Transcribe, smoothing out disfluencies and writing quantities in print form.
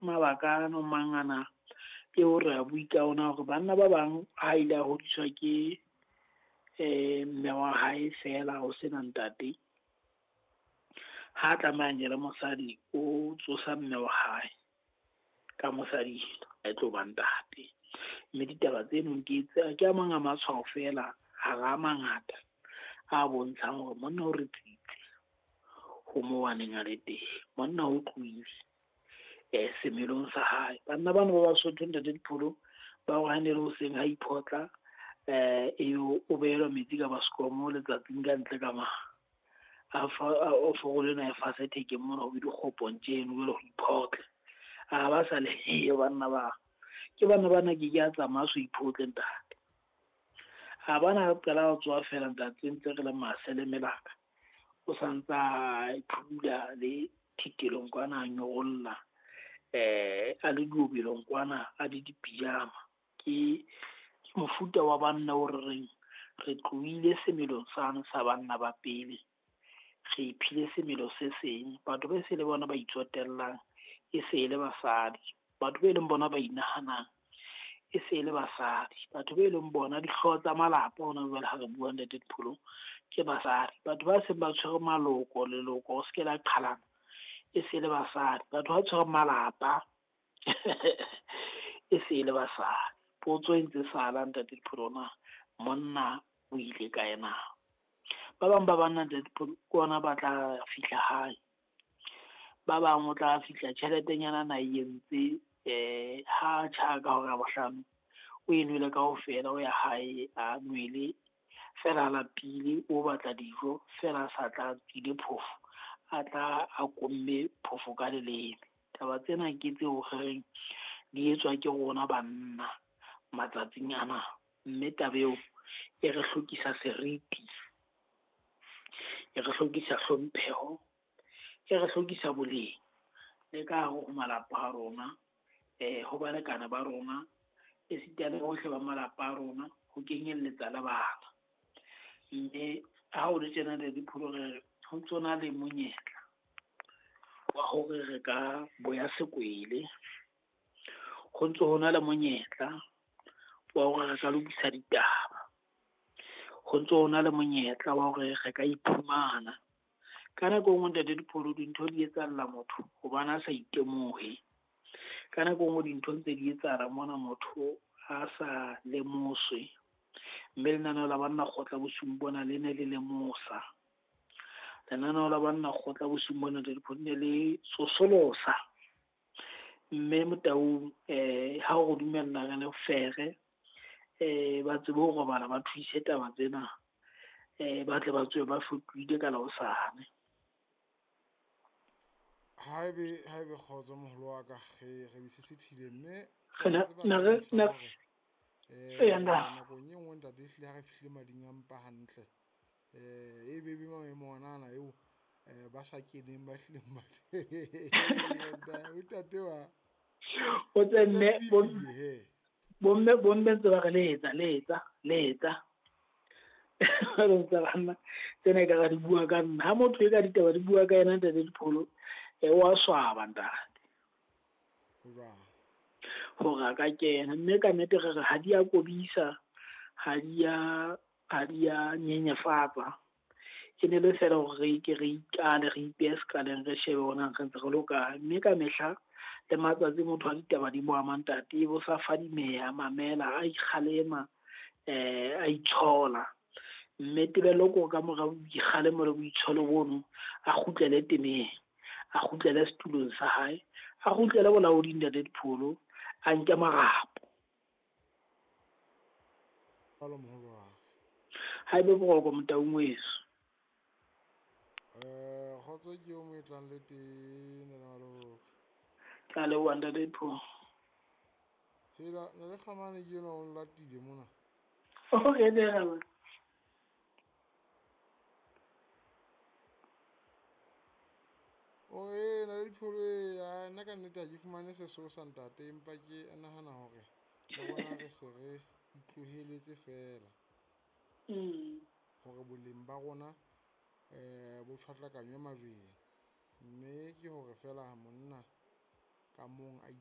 mabaka no mangana ke hore a bui ka ona hore banna ba bang ha ile a hodiswa ke mme wa hae fela ho sena ntate, ha tlameha nyele mosadi o tsosa mme wa hae ka mosadi a tlo ba ntate. Mme ditaba tseno ke a mang a matshwao fela ha ra mangata a bontshang hore monna o retsitse ho mo wa neng a le teng, monna o tlohile semelong sa hae. Banna bana ba Basotho ntate Dipholo ba o hanele hoseng ha iphotla o behelwa metsi ka basikomo letsatsing ka ntle ka o fogole na e fase thekeng mona ho dikgopong tjeno le ho iphotla ba sa le banna ba ke bana ke a tsamaya so iphotle ntate bana qala ho tswa fela ntate ntse re le mase le melaka o santsa iphula le thikelong kwana nyolla a le diobelong kwana a di pijama ke mofuta wa banna o re tlohile semelong sane sa banna ba pele re iphile semelo se seng. Batho ba se le bona ba itsotellang e se le basadi, batho ba leng bona ba inahanang e se le basadi, batho ba leng bona dihlooho tsa malapa hona jwale ha re bua ntate Dipholo ke basadi, batho ba se ba tshwere leloko o se ke la qhalana e se le basadi, batho ba tshwere malapa e se le basadi. Potso e ntse sala ntate Dipholo na monna o ile ka ena ba bang ba banna ntate Dipholo ke ona ba tla fihla hae, ba bang o tla fihla tjheletenyana na entse ha tjhaka hore bohlano o enwele kaofela o ya hae a nwele fela lapile o batla dijo fela sa tla tsile phofu a tla a komme phofu ka leleme. Taba tsena ke tseo reng di etswa ke rona banna matsatsing ana, mme taba eo e re hlokisa seriti, e re hlokisa hlompheho, e re hlokisa boleng le ka ho malapa a rona ho balekana ba rona e sitane hohle ba malapa a rona ho kenyelletsa le bana. Mme ha o le tjena le Dipholo re ho tsona le monyetla wa hore re ka boya sekwele, ho ntso hona le monyetla wa hore re ka lokisa ditaba, ho ntso hona le monyetla wa hore re ka iphumana ka nako engwe ntate Dipholo dintho di etsalla motho hobane a sa itemohe, ka nako engwe dintho ntse di etsahala mona motho a sa lemoswe, mme lenaneo la banna kgotla bosiung bona le ne le lemosa, lenaneo la banna kgotla bosiung bona ntate Dipholo ne le tsosolosa. Mme Motaung ha o dumella re le fere ba tsebe ho robala ba thuise taba tsena ba tle ba tswe ba fotile ka la hosane. haebe kgotso moholo wa ka re di sesithile mme nakong e nngwe ntate ehlile ha re fihlile mading a mpa hantle e bebe maemo onana eo ba sa keneng ba hlileng ba o tate wa o tsenne bomme ntse ba re letsa ba ntse banna tsena ka di bua ka nna ha motho e ka ditaba di bua ka yena ntate Dipholo wa swaba ntate hore a ka kena, mme ka nnete re re ha di a kobisa, ha di a nyenyefatsa, e ne le fela hore re ikale re ipehe sekaleng re shebe hona re ntse re loka, mme ka mehla le matsatsi motho a ditaba di bua mantate bo sa fadimeha mamela a ikgalema a itshola, mme tebello ko ka mora ikgalemo le boitsholo bono a kgutlele temeng, a kgutlele setulong sa hae, a kgutlele bolaoding ntate Dipholo, a nke marapo ha ebe boroko Motaung weso kgotso ke o mo e tlang le teng ka le wa ntate Dipholo hela ne le kgamane ke yena o latile mona okay there na le Dipholo nna ka nnete ha ke fumane sesoho sa ntate, empa ke nahana hore le rona re se re itloheletse fela hore boleng ba rona bo tjhatlakanywe majweng, mme ke hore fela monna ka mong a